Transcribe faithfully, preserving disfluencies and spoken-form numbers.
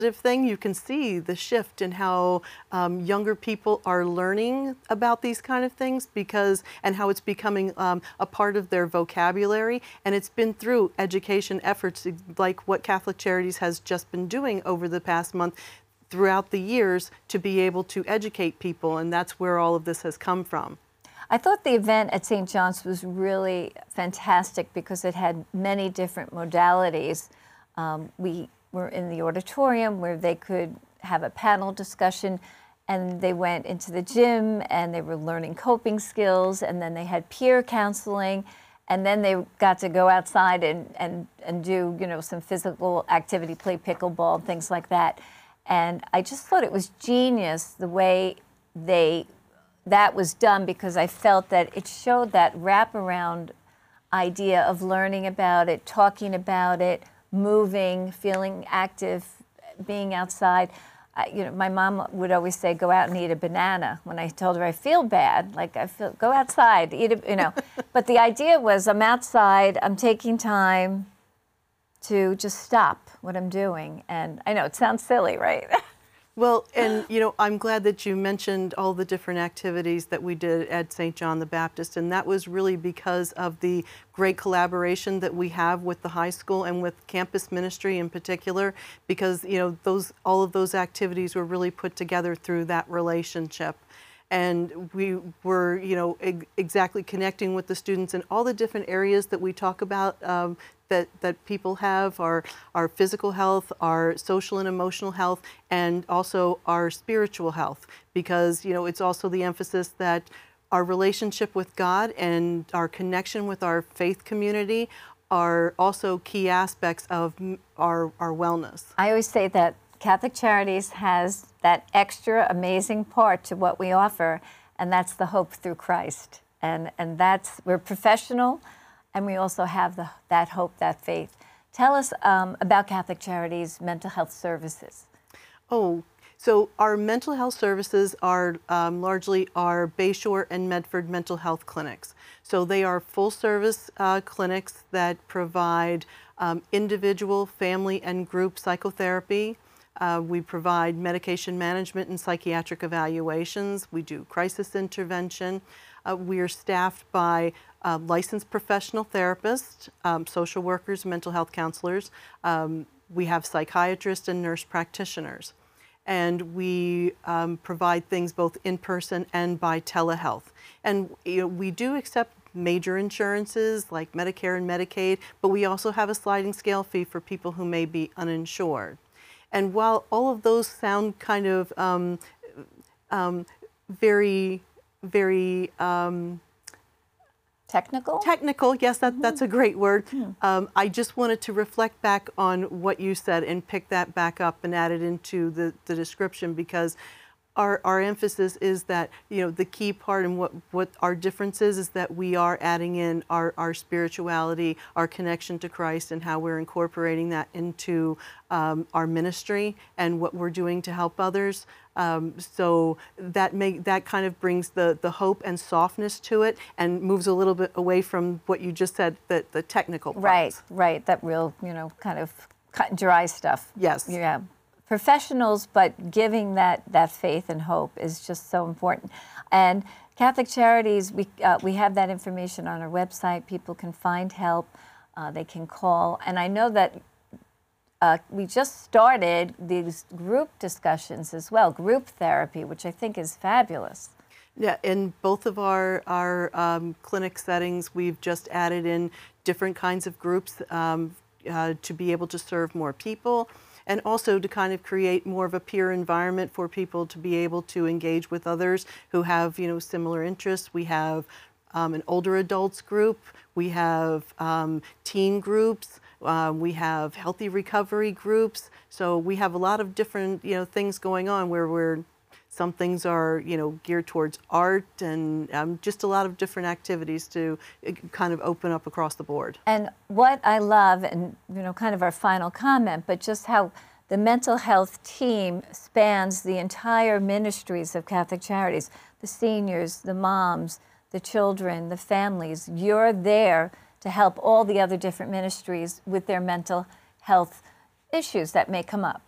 thing. You can see the shift in how um, younger people are learning about these kind of things because, and how it's becoming um, a part of their vocabulary. And it's been through education efforts like what Catholic Charities has just been doing over the past month throughout the years to be able to educate people. And that's where all of this has come from. I thought the event at Saint John's was really fantastic because it had many different modalities. Um, we were in the auditorium where they could have a panel discussion, and they went into the gym and they were learning coping skills, and then they had peer counseling, and then they got to go outside and, and, and do, you know, some physical activity, play pickleball, things like that. And I just thought it was genius the way they that was done, because I felt that it showed that wraparound idea of learning about it, talking about it, moving, feeling active, being outside. I, you know, my mom would always say, "Go out and eat a banana." When I told her I feel bad, like I feel, go outside, eat a, you know. But the idea was, I'm outside, I'm taking time to just stop what I'm doing, and I know it sounds silly, right? Well, and you know, I'm glad that you mentioned all the different activities that we did at Saint John the Baptist, and that was really because of the great collaboration that we have with the high school and with campus ministry in particular, because you know, those all of those activities were really put together through that relationship. And we were, you know, eg exactly connecting with the students in all the different areas that we talk about um, that, that people have, our, our physical health, our social and emotional health, and also our spiritual health. Because, you know, it's also the emphasis that our relationship with God and our connection with our faith community are also key aspects of our, our wellness. I always say that Catholic Charities has that extra amazing part to what we offer, and that's the hope through Christ. And, and that's, we're professional, and we also have the, that hope, that faith. Tell us um, about Catholic Charities mental health services. Oh, so our mental health services are um, largely our Bayshore and Medford mental health clinics. So they are full-service uh, clinics that provide um, individual, family, and group psychotherapy. Uh, we provide medication management and psychiatric evaluations. We do crisis intervention. Uh, we are staffed by uh, licensed professional therapists, um, social workers, mental health counselors. Um, we have psychiatrists and nurse practitioners. And we um, provide things both in person and by telehealth. And you know, we do accept major insurances like Medicare and Medicaid, but we also have a sliding scale fee for people who may be uninsured. And while all of those sound kind of um, um, very, very um, technical, technical, yes, that, mm-hmm. that's a great word. Mm. Um, I just wanted to reflect back on what you said and pick that back up and add it into the, the description, because Our, our emphasis is that, you know, the key part and what, what our difference is, is that we are adding in our, our spirituality, our connection to Christ, and how we're incorporating that into um, our ministry and what we're doing to help others. Um, so that make, that kind of brings the, the hope and softness to it and moves a little bit away from what you just said, the, the technical parts. Right, right, that real, you know, kind of cut and dry stuff. Yes. Yeah. Professionals, but giving that, that faith and hope is just so important. And Catholic Charities, we, uh, we have that information on our website. People can find help, uh, they can call. And I know that uh, we just started these group discussions as well, group therapy, which I think is fabulous. Yeah, in both of our, our um, clinic settings, we've just added in different kinds of groups um, uh, to be able to serve more people, and also to kind of create more of a peer environment for people to be able to engage with others who have, you know, similar interests. We have um, an older adults group, we have um, teen groups, um, we have healthy recovery groups. So we have a lot of different, you know, things going on where we're, some things are, you know, geared towards art, and um, just a lot of different activities to kind of open up across the board. And what I love, and you know, kind of our final comment, but just how the mental health team spans the entire ministries of Catholic Charities, the seniors, the moms, the children, the families. You're there to help all the other different ministries with their mental health issues that may come up.